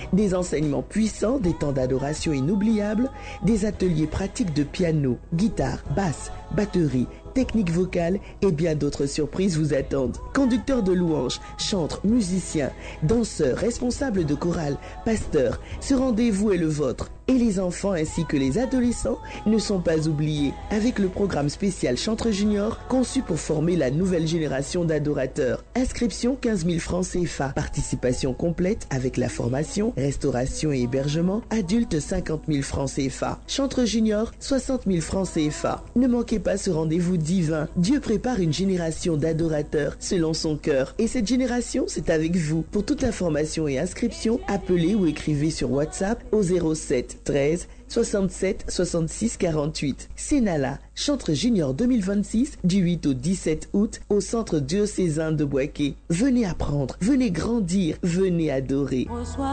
Des enseignements puissants, des temps d'adoration inoubliables, des ateliers pratiques de piano, guitare, basse, batterie, technique vocale et bien d'autres surprises vous attendent. Conducteurs de louanges, chantres, musiciens, danseurs, responsables de chorale, pasteurs, ce rendez-vous est le vôtre. Et les enfants ainsi que les adolescents ne sont pas oubliés avec le programme spécial Chantre Junior conçu pour former la nouvelle génération d'adorateurs. Inscription 15 000 francs CFA. Participation complète avec la formation, restauration et hébergement. Adultes 50 000 francs CFA. Chantre Junior 60 000 francs CFA. Ne manquez pas ce rendez-vous divin. Dieu prépare une génération d'adorateurs selon son cœur. Et cette génération, c'est avec vous. Pour toute information et inscription, appelez ou écrivez sur WhatsApp au 07 13 67 66 48. Sénala, Chantre Junior 2026 du 8 au 17 août au centre diocésain de Bouaké. Venez apprendre, venez grandir, venez adorer.